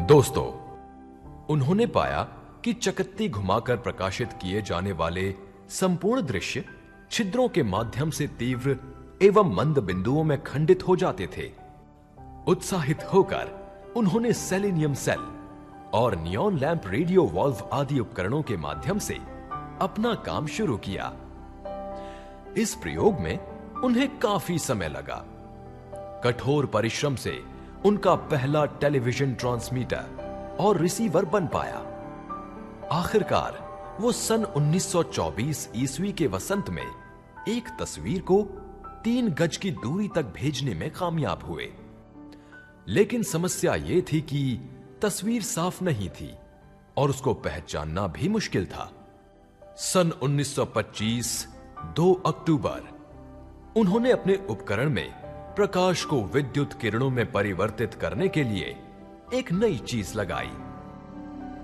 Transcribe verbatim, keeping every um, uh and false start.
दोस्तों, उन्होंने पाया कि चकत्ती घुमाकर प्रकाशित किए जाने वाले संपूर्ण दृश्य छिद्रों के माध्यम से तीव्र एवं मंद बिंदुओं में खंडित हो जाते थे। उत्साहित होकर उन्होंने सेलेनियम सेल और नियॉन लैंप रेडियो वॉल्व आदि उपकरणों के माध्यम से अपना काम शुरू किया। इस प्रयोग में उन्हें काफी समय लगा। कठोर परिश्रम से उनका पहला टेलीविजन ट्रांसमीटर और रिसीवर बन पाया। आखिरकार वो सन उन्नीस सौ चौबीस ईस्वी के वसंत में एक तस्वीर को तीन गज की दूरी तक भेजने में कामयाब हुए। लेकिन समस्या यह थी कि तस्वीर साफ नहीं थी और उसको पहचानना भी मुश्किल था। सन उन्नीस सौ पच्चीस दो अक्टूबर उन्होंने अपने उपकरण में प्रकाश को विद्युत किरणों में परिवर्तित करने के लिए एक नई चीज लगाई।